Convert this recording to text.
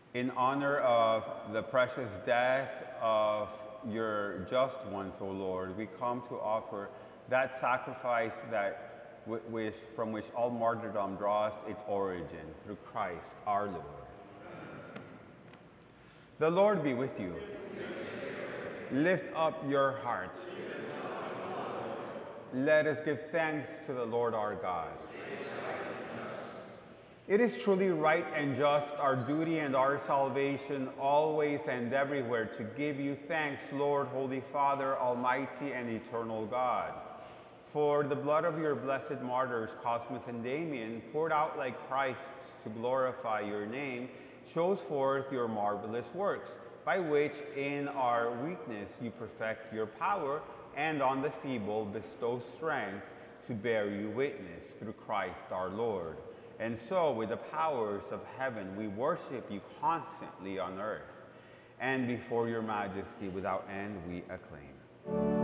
In honor of the precious death of your just ones, O Lord, we come to offer that sacrifice from which all martyrdom draws its origin, through Christ our Lord. The Lord be with you. Lift up your hearts. Let us give thanks to the Lord our God. It is truly right and just, our duty and our salvation, always and everywhere, to give you thanks, Lord, Holy Father, Almighty and eternal God. For the blood of your blessed martyrs, Cosmas and Damian, poured out like Christ to glorify your name, shows forth your marvelous works, by which in our weakness you perfect your power, and on the feeble bestow strength to bear you witness, through Christ our Lord. And so, with the powers of heaven, we worship you constantly on earth, and before your majesty without end we acclaim.